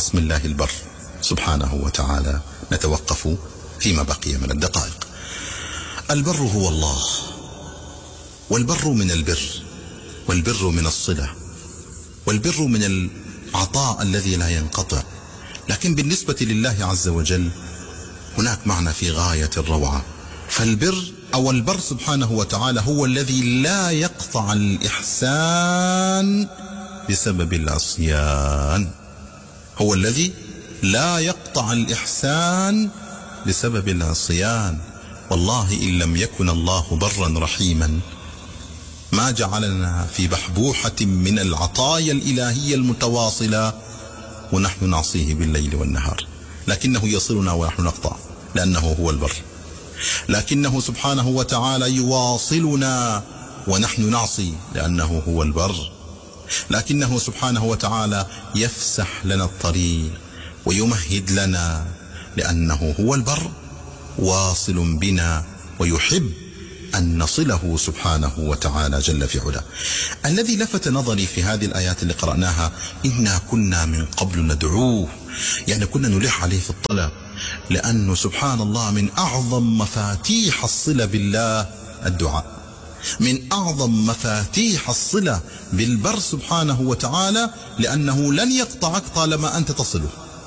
اسم الله البر سبحانه وتعالى نتوقف فيما بقي من الدقائق. البر هو الله، والبر من البر، والبر من الصلة، والبر من العطاء الذي لا ينقطع. لكن بالنسبة لله عز وجل هناك معنى في غاية الروعة. فالبر أو البر سبحانه وتعالى هو الذي لا يقطع الإحسان بسبب العصيان، هو الذي لا يقطع الإحسان بسبب العصيان. والله إن لم يكن الله برا رحيما ما جعلنا في بحبوحة من العطايا الإلهية المتواصلة ونحن نعصيه بالليل والنهار، لكنه يصلنا ونحن نقطع لأنه هو البر. لكنه سبحانه وتعالى يواصلنا ونحن نعصي لأنه هو البر. لكنه سبحانه وتعالى يفسح لنا الطريق ويمهد لنا لأنه هو البر، واصل بنا ويحب أن نصله سبحانه وتعالى جل في علاه. الذي لفت نظري في هذه الآيات اللي قرأناها إنا كنا من قبل ندعوه، يعني كنا نلح عليه في الطلب، لأنه سبحان الله من أعظم مفاتيح الصلة بالله الدعاء، من أعظم مفاتيح الصلة بالبر سبحانه وتعالى، لأنه لن يقطعك طالما أنت تصله،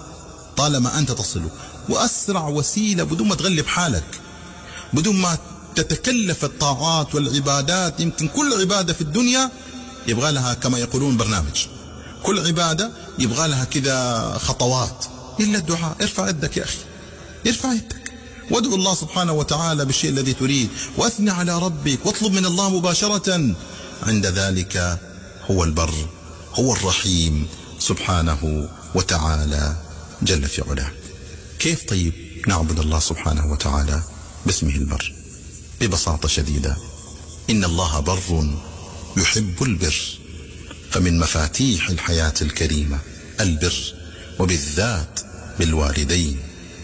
طالما أنت تصله. وأسرع وسيلة بدون ما تغلب حالك، بدون ما تتكلف الطاعات والعبادات. يمكن كل عبادة في الدنيا يبغى لها كما يقولون برنامج، كل عبادة يبغى لها كذا خطوات، إلا الدعاء. ارفع يدك يا أخي، ارفع يدك وادعو الله سبحانه وتعالى بالشيء الذي تريد، واثني على ربك واطلب من الله مباشرة. عند ذلك هو البر، هو الرحيم سبحانه وتعالى جل في علاه. كيف طيب نعبد الله سبحانه وتعالى باسمه البر؟ ببساطة شديدة، إن الله بر يحب البر، فمن مفاتيح الحياة الكريمة البر، وبالذات بالوالدين.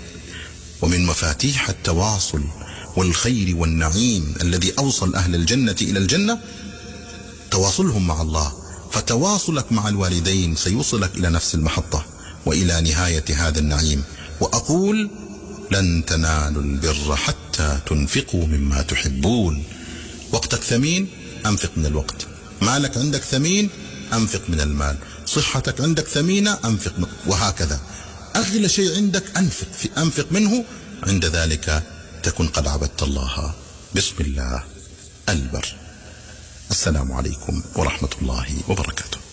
ومن مفاتيح التواصل والخير والنعيم الذي أوصل أهل الجنة إلى الجنة تواصلهم مع الله. فتواصلك مع الوالدين سيوصلك إلى نفس المحطة وإلى نهاية هذا النعيم. وأقول لن تنالوا البر حتى تنفقوا مما تحبون. وقتك ثمين، أنفق من الوقت. مالك عندك ثمين، أنفق من المال. صحتك عندك ثمينة، أنفق من، وهكذا. أغلى شيء عندك أنفق منه. عند ذلك تكن قد عبدت الله بسم الله البر. السلام عليكم ورحمة الله وبركاته.